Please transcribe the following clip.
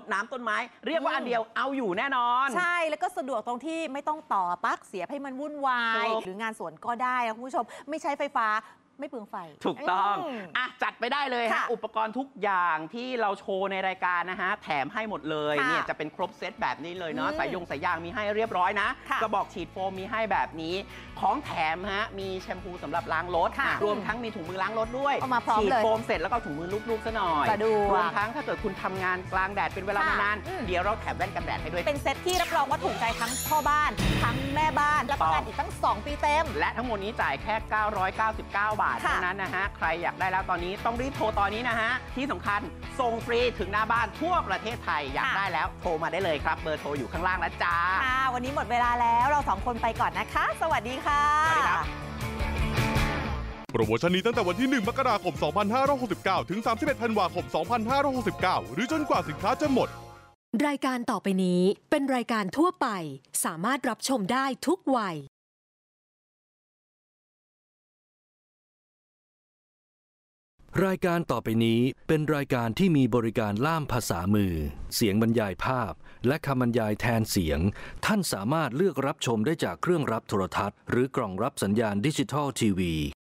น้ำต้นไม้เรียกว่าอันเดียวเอาอยู่แน่นอนใช่แล้วก็สะดวกตรงที่ไม่ต้องต่อปลั๊กเสียบให้มันวุ่นวายหรืองานสวนก็ได้นะคุณผู้ชมไม่ใช้ไฟฟ้าไม่เปลืองไฟถูกต้องจัดไปได้เลยฮะอุปกรณ์ทุกอย่างที่เราโชว์ในรายการนะฮะแถมให้หมดเลยเนี่ยจะเป็นครบเซตแบบนี้เลยเนาะสายยางมีให้เรียบร้อยนะกระบอกฉีดโฟมมีให้แบบนี้ของแถมฮะมีแชมพูสำหรับล้างรถรวมทั้งมีถุงมือล้างรถด้วยฉีดโฟมเสร็จแล้วก็ถุงมือลูกๆซะหน่อยรวมทั้งถ้าเกิดคุณทำงานกลางแดดเป็นเวลานานๆเดี๋ยวเราแถมแว่นกันแดดให้ด้วยเป็นเซตที่รับรองว่าถูกใจทั้งพ่อบ้านทั้งแม่บ้านรับประกันอีกตั้ง2 ปีเต็มและทั้งหมดนี้จ่ายแค่999 บาทเท่านั้นนะฮะใครอยากได้แล้วตอนนี้ต้องรีบโทรตอนนี้นะฮะที่สำคัญส่งฟรีถึงหน้าบ้านทั่วประเทศไทยอยากได้แล้วโทรมาได้เลยครับเบอร์โทรอยู่ข้างล่างแล้วจ้าวันนี้หมดเวลาแล้วเรา2 คนไปก่อนนะคะสวัสดีค่ะสวัสดีครับโปรโมชั่นนี้ตั้งแต่วันที่1 มกราคม 2569 ถึง 31 ธันวาคม 2569 หรือจนกว่าสินค้าจะหมดรายการต่อไปนี้เป็นรายการทั่วไปสามารถรับชมได้ทุกวัยรายการต่อไปนี้เป็นรายการที่มีบริการล่ามภาษามือเสียงบรรยายภาพและคำบรรยายแทนเสียงท่านสามารถเลือกรับชมได้จากเครื่องรับโทรทัศน์หรือกล่องรับสัญญาณดิจิทัลทีวี